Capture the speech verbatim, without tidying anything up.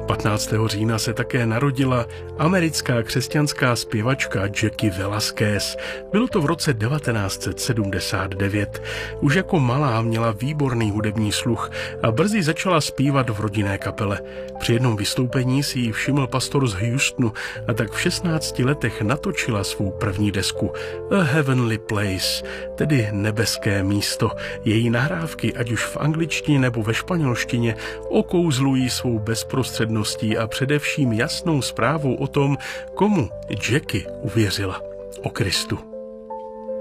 patnáctého října se také narodila americká křesťanská zpěvačka Jackie Velasquez. Bylo to v roce devatenáct set sedmdesát devět. Už jako malá měla výborný hudební sluch a brzy začala zpívat v rodinné kapele. Při jednom vystoupení si ji všiml pastor z Houstonu a tak v šestnácti letech natočila svou první desku A Heavenly Place, tedy nebeské místo. Její nahrávky, ať už v angličtině nebo ve španělštině, okouzlují svou bezprostředností a především jasnou zprávou o tom, komu Jackie uvěřila: o Kristu.